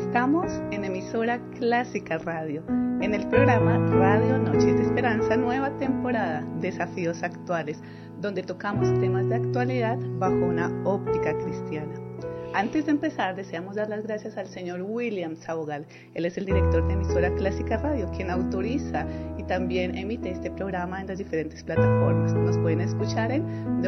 Estamos en emisora Clásica Radio, en el programa Radio Noches de Esperanza, nueva temporada, Desafíos Actuales, donde tocamos temas de actualidad bajo una óptica cristiana. Antes de empezar, deseamos dar las gracias al señor William Sabogal. Él es el director de emisora Clásica Radio, quien autoriza y también emite este programa en las diferentes plataformas. Nos pueden escuchar en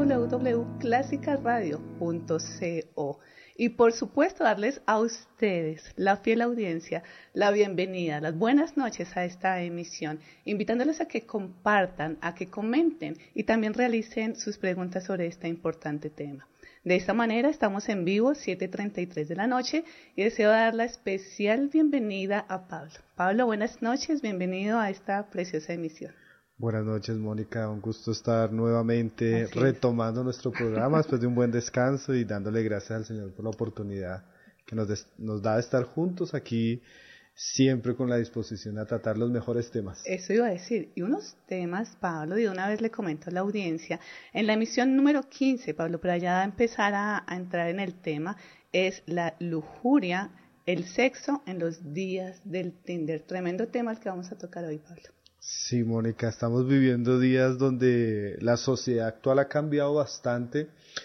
www.clasicaradio.co. Y por supuesto darles a ustedes, la fiel audiencia, la bienvenida, las buenas noches a esta emisión, invitándoles a que compartan, a que comenten y también realicen sus preguntas sobre este importante tema. De esta manera estamos en vivo, 7:33 de la noche, y deseo dar la especial bienvenida a Pablo. Pablo, buenas noches, bienvenido a esta preciosa emisión. Buenas noches, Mónica, un gusto estar nuevamente retomando nuestro programa después de un buen descanso y dándole gracias al Señor por la oportunidad que nos da de estar juntos aquí, siempre con la disposición a tratar los mejores temas. Eso iba a decir, y unos temas, Pablo, de una vez le comento a la audiencia, en la emisión número 15, Pablo, para ya empezar a entrar en el tema, es la lujuria, el sexo en los días del Tinder. Tremendo tema el que vamos a tocar hoy, Pablo. Sí, Mónica, estamos viviendo días donde la sociedad actual ha cambiado bastante.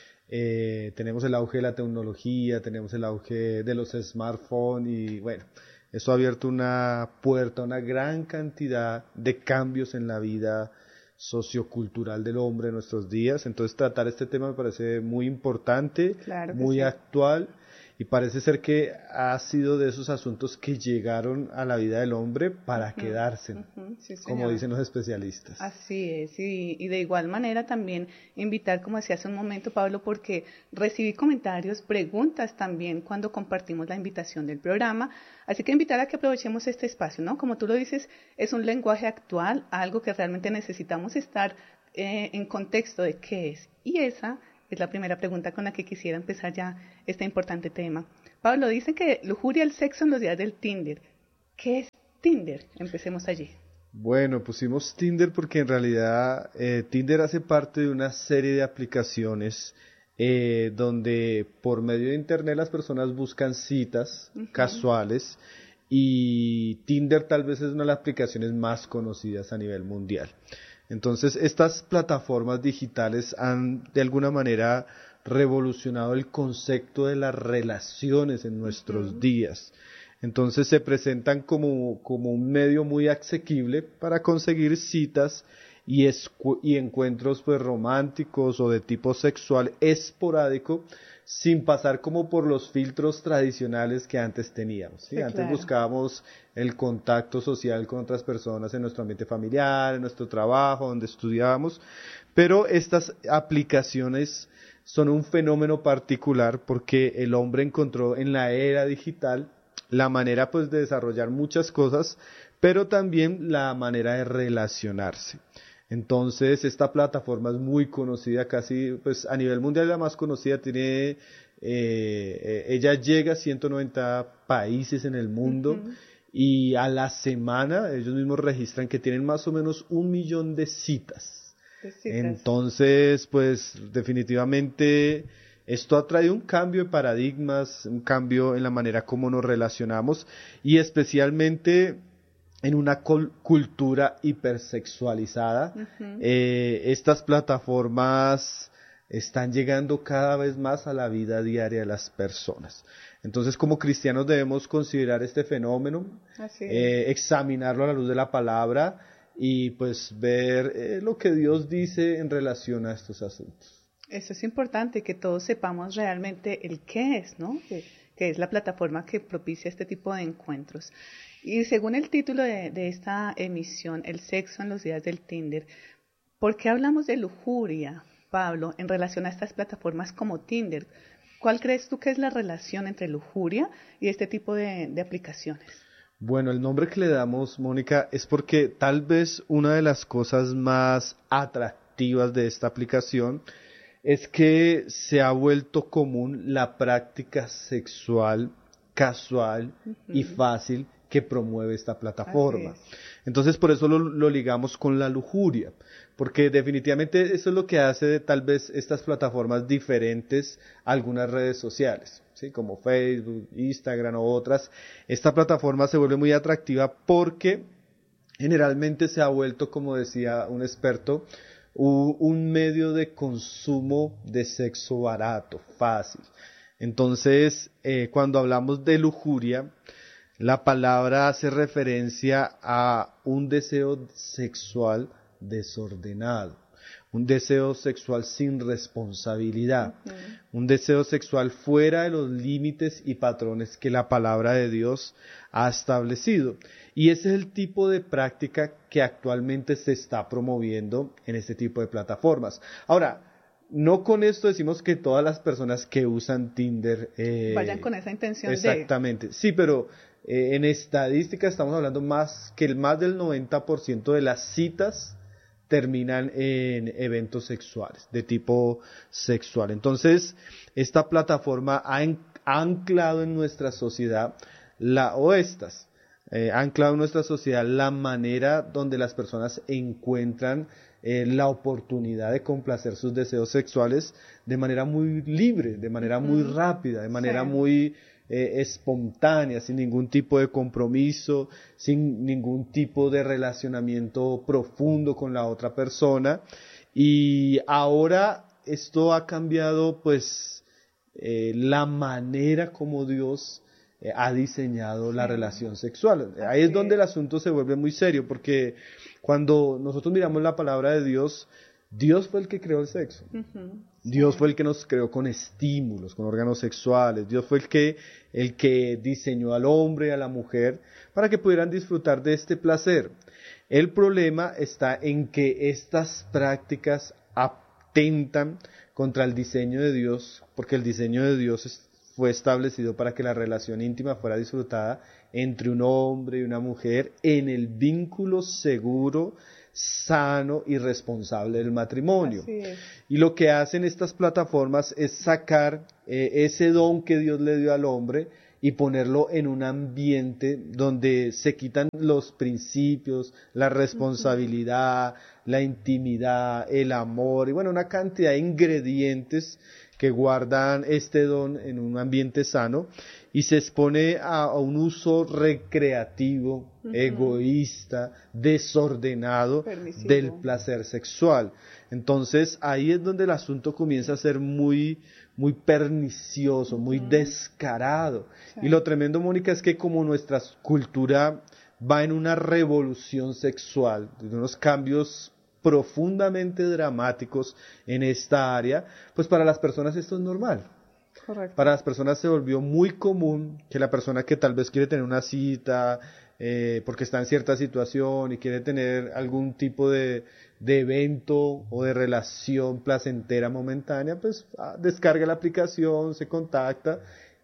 Tenemos el auge de la tecnología, tenemos el auge de los smartphones y bueno, eso ha abierto una puerta a una gran cantidad de cambios en la vida sociocultural del hombre en nuestros días. Entonces tratar este tema me parece muy importante, claro muy sí. actual. Y parece ser que ha sido de esos asuntos que llegaron a la vida del hombre para quedarse, sí, como dicen los especialistas. Así es, y de igual manera también invitar, como decía hace un momento, Pablo, porque recibí comentarios, preguntas también cuando compartimos la invitación del programa, así que invitar a que aprovechemos este espacio, ¿no? Como tú lo dices, es un lenguaje actual, algo que realmente necesitamos estar en contexto de qué es, y esa es la primera pregunta con la que quisiera empezar ya este importante tema. Pablo, dice que lujuria el sexo en los días del Tinder. ¿Qué es Tinder? Empecemos allí. Bueno, pusimos Tinder porque en realidad Tinder hace parte de una serie de aplicaciones donde por medio de internet las personas buscan citas casuales y Tinder tal vez es una de las aplicaciones más conocidas a nivel mundial. Entonces, estas plataformas digitales han de alguna manera revolucionado el concepto de las relaciones en nuestros días. Entonces, se presentan como un medio muy asequible para conseguir citas y encuentros pues románticos o de tipo sexual esporádico, sin pasar como por los filtros tradicionales que antes teníamos, ¿sí? Antes claro. Buscábamos el contacto social con otras personas en nuestro ambiente familiar, en nuestro trabajo, donde estudiábamos, pero estas aplicaciones son un fenómeno particular porque el hombre encontró en la era digital la manera pues de desarrollar muchas cosas, pero también la manera de relacionarse. Entonces, esta plataforma es muy conocida, casi pues a nivel mundial la más conocida, ella llega a 190 países en el mundo y a la semana ellos mismos registran que tienen más o menos 1 millón de citas. Entonces, pues definitivamente esto ha traído un cambio de paradigmas, un cambio en la manera como nos relacionamos y especialmente en una cultura hipersexualizada. Estas plataformas están llegando cada vez más a la vida diaria de las personas. Entonces, como cristianos debemos considerar este fenómeno, examinarlo a la luz de la palabra y pues ver lo que Dios dice en relación a estos asuntos. Eso es importante, que todos sepamos realmente el qué es, ¿no? Que es la plataforma que propicia este tipo de encuentros. Y según el título de esta emisión, el sexo en los días del Tinder, ¿por qué hablamos de lujuria, Pablo, en relación a estas plataformas como Tinder? ¿Cuál crees tú que es la relación entre lujuria y este tipo de aplicaciones? Bueno, el nombre que le damos, Mónica, es porque tal vez una de las cosas más atractivas de esta aplicación es que se ha vuelto común la práctica sexual casual y fácil que promueve esta plataforma. Entonces, por eso lo ligamos con la lujuria, porque definitivamente eso es lo que hace tal vez estas plataformas diferentes a algunas redes sociales. ¿sí? Como Facebook, Instagram o otras, esta plataforma se vuelve muy atractiva porque generalmente se ha vuelto, como decía un experto, un medio de consumo de sexo barato, fácil. Entonces, cuando hablamos de lujuria, la palabra hace referencia a un deseo sexual desordenado, un deseo sexual sin responsabilidad, un deseo sexual fuera de los límites y patrones que la palabra de Dios ha establecido. Y ese es el tipo de práctica que actualmente se está promoviendo en este tipo de plataformas. Ahora, no con esto decimos que todas las personas que usan Tinder vayan con esa intención exactamente, sí, pero en estadística estamos hablando más del 90% de las citas terminan en eventos sexuales, de tipo sexual. Entonces, esta plataforma ha anclado en nuestra sociedad ha anclado en nuestra sociedad la manera donde las personas encuentran la oportunidad de complacer sus deseos sexuales de manera muy libre, de manera muy rápida, de manera muy espontánea, sin ningún tipo de compromiso, sin ningún tipo de relacionamiento profundo con la otra persona. Y ahora esto ha cambiado pues la manera como Dios ha diseñado la relación sexual. Ahí es donde el asunto se vuelve muy serio, porque cuando nosotros miramos la palabra de Dios, Dios fue el que creó el sexo. Dios fue el que nos creó con estímulos, con órganos sexuales. Dios fue el que diseñó al hombre y a la mujer para que pudieran disfrutar de este placer. El problema está en que estas prácticas atentan contra el diseño de Dios, porque el diseño de Dios fue establecido para que la relación íntima fuera disfrutada entre un hombre y una mujer en el vínculo seguro, sano y responsable del matrimonio. Así es. Y lo que hacen estas plataformas es sacar ese don que Dios le dio al hombre y ponerlo en un ambiente donde se quitan los principios, la responsabilidad, la intimidad, el amor y bueno, una cantidad de ingredientes que guardan este don en un ambiente sano y se expone a un uso recreativo, egoísta, desordenado permisivo del placer sexual. Entonces ahí es donde el asunto comienza a ser muy pernicioso, muy descarado. Sí. Y lo tremendo, Mónica, es que como nuestra cultura va en una revolución sexual, de unos cambios profundamente dramáticos en esta área, pues para las personas esto es normal. Correcto. Para las personas se volvió muy común que la persona que tal vez quiere tener una cita, porque está en cierta situación y quiere tener algún tipo de evento o de relación placentera momentánea, pues descarga la aplicación, se contacta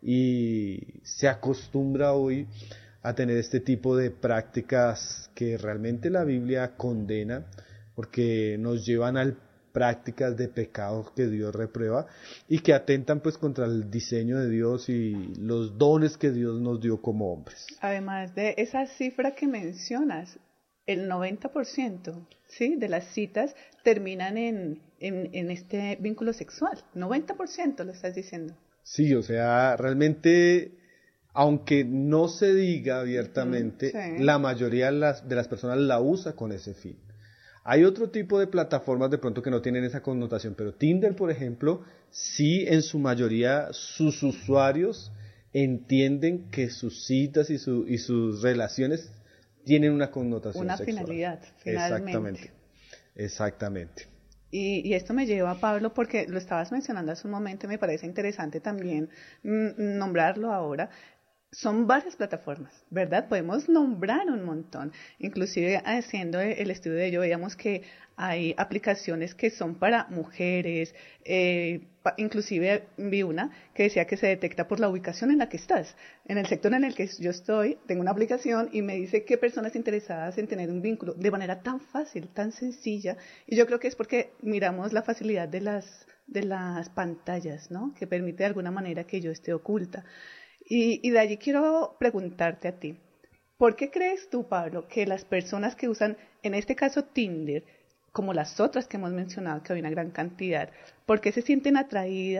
y se acostumbra hoy a tener este tipo de prácticas que realmente la Biblia condena, porque nos llevan a prácticas de pecado que Dios reprueba y que atentan pues contra el diseño de Dios y los dones que Dios nos dio como hombres. Además de esa cifra que mencionas, el 90%, ¿sí?, de las citas terminan en este vínculo sexual. 90% lo estás diciendo. Sí, o sea, realmente, aunque no se diga abiertamente, sí, la mayoría de las personas la usa con ese fin. Hay otro tipo de plataformas de pronto que no tienen esa connotación, pero Tinder, por ejemplo, sí en su mayoría sus usuarios entienden que sus citas y sus relaciones tienen una connotación una sexual. Finalidad, finalmente. Exactamente. Y esto me lleva, Pablo, porque lo estabas mencionando hace un momento y me parece interesante también nombrarlo ahora. Son varias plataformas, ¿verdad? Podemos nombrar un montón. Inclusive haciendo el estudio de ello, veíamos que hay aplicaciones que son para mujeres. Inclusive vi una que decía que se detecta por la ubicación en la que estás. En el sector en el que yo estoy, tengo una aplicación y me dice qué personas interesadas en tener un vínculo de manera tan fácil, tan sencilla. Y yo creo que es porque miramos la facilidad de las pantallas, ¿no? Que permite de alguna manera que yo esté oculta. Y de allí quiero preguntarte a ti, ¿por qué crees tú, Pablo, que las personas que usan, en este caso Tinder, como las otras que hemos mencionado, que hay una gran cantidad, por qué se sienten atraídas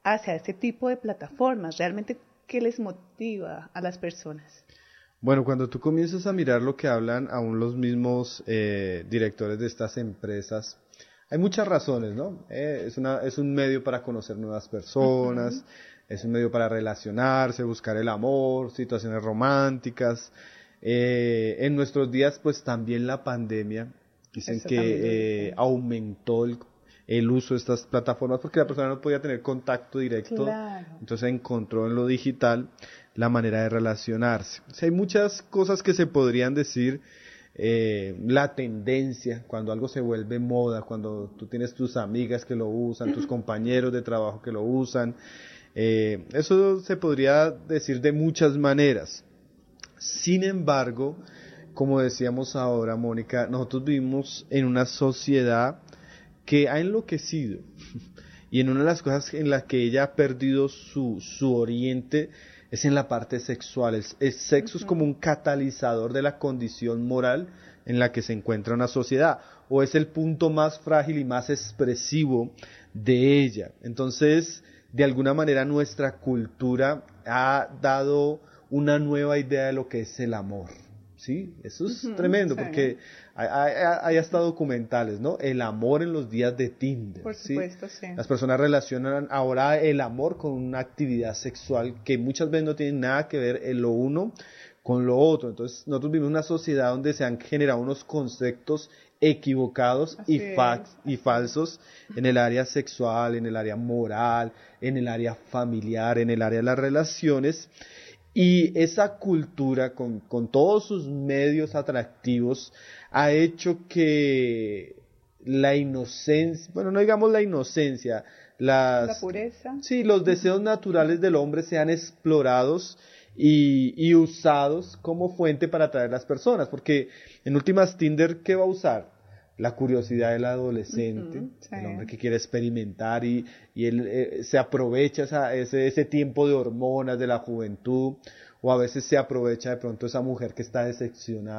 hacia este tipo de plataformas? ¿Realmente qué les motiva a las personas? Bueno, cuando tú comienzas a mirar lo que hablan aún los mismos directores de estas empresas, hay muchas razones, ¿no? Es un medio para conocer nuevas personas, es un medio para relacionarse, buscar el amor, situaciones románticas. En nuestros días, pues también la pandemia, dicen Eso que aumentó el uso de estas plataformas porque la persona no podía tener contacto directo, Claro. entonces encontró en lo digital la manera de relacionarse. O sea, hay muchas cosas que se podrían decir, la tendencia, cuando algo se vuelve moda, cuando tú tienes tus amigas que lo usan, tus compañeros de trabajo que lo usan, eso se podría decir de muchas maneras. Sin embargo, como decíamos ahora, Mónica, nosotros vivimos en una sociedad que ha enloquecido y en una de las cosas en las que ella ha perdido su oriente es en la parte sexual. El sexo es como un catalizador de la condición moral en la que se encuentra una sociedad, o es el punto más frágil y más expresivo de ella. Entonces, de alguna manera nuestra cultura ha dado una nueva idea de lo que es el amor. ¿Sí? Eso es tremendo, sí. porque hay hasta documentales, ¿no? El amor en los días de Tinder. Por supuesto, sí. Las personas relacionan ahora el amor con una actividad sexual que muchas veces no tiene nada que ver en lo uno con lo otro. Entonces, nosotros vivimos en una sociedad donde se han generado unos conceptos equivocados y falsos en el área sexual, en el área moral, en el área familiar, en el área de las relaciones. Y esa cultura, con todos sus medios atractivos, ha hecho que la inocencia, bueno, no digamos la inocencia, la pureza. Sí, los deseos naturales del hombre sean explorados y usados como fuente para atraer a las personas. Porque en últimas, Tinder, ¿qué va a usar? La curiosidad del adolescente, Sí. el hombre que quiere experimentar y él se aprovecha ese tiempo de hormonas de la juventud, o a veces se aprovecha de pronto esa mujer que está decepcionada